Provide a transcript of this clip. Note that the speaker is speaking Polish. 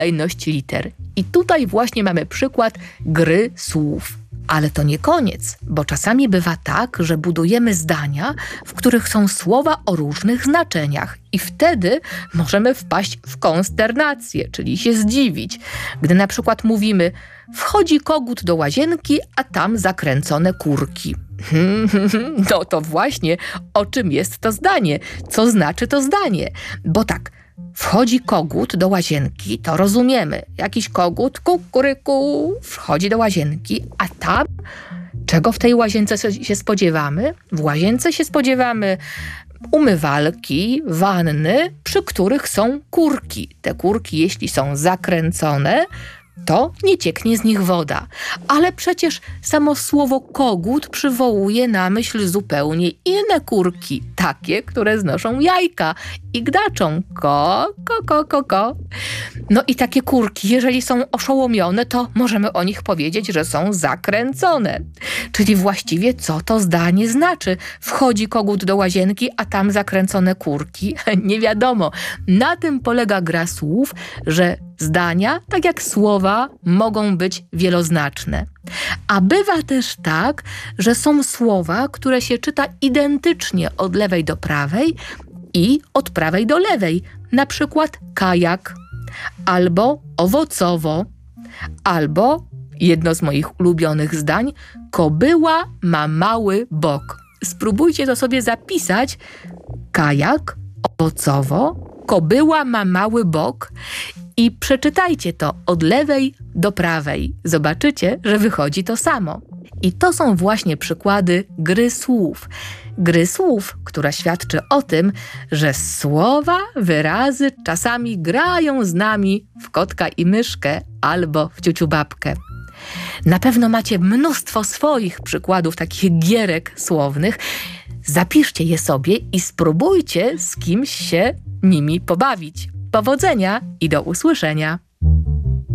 kolejność liter. I tutaj właśnie mamy przykład gry słów. Ale to nie koniec, bo czasami bywa tak, że budujemy zdania, w których są słowa o różnych znaczeniach i wtedy możemy wpaść w konsternację, czyli się zdziwić. Gdy na przykład mówimy: wchodzi kogut do łazienki, a tam zakręcone kurki. No to właśnie o czym jest to zdanie, co znaczy to zdanie. Bo tak, wchodzi kogut do łazienki, to rozumiemy. Jakiś kogut, kukuryku, wchodzi do łazienki, a tam czego w tej łazience się spodziewamy? W łazience się spodziewamy umywalki, wanny, przy których są kurki. Te kurki, jeśli są zakręcone, to nie cieknie z nich woda. Ale przecież samo słowo kogut przywołuje na myśl zupełnie inne kurki. Takie, które znoszą jajka i gdaczą ko. No i takie kurki, jeżeli są oszołomione, to możemy o nich powiedzieć, że są zakręcone. Czyli właściwie co to zdanie znaczy? Wchodzi kogut do łazienki, a tam zakręcone kurki? Nie wiadomo. Na tym polega gra słów, że zdania, tak jak słowa, mogą być wieloznaczne. A bywa też tak, że są słowa, które się czyta identycznie od lewej do prawej i od prawej do lewej. Na przykład kajak, albo owocowo, albo, jedno z moich ulubionych zdań, kobyła ma mały bok. Spróbujcie to sobie zapisać. Kajak, owocowo, kobyła ma mały bok i przeczytajcie to od lewej do prawej. Zobaczycie, że wychodzi to samo. I to są właśnie przykłady gry słów. Gry słów, która świadczy o tym, że słowa, wyrazy czasami grają z nami w kotka i myszkę albo w ciuciu babkę. Na pewno macie mnóstwo swoich przykładów takich gierek słownych. Zapiszcie je sobie i spróbujcie z kimś się nimi pobawić. Powodzenia i do usłyszenia!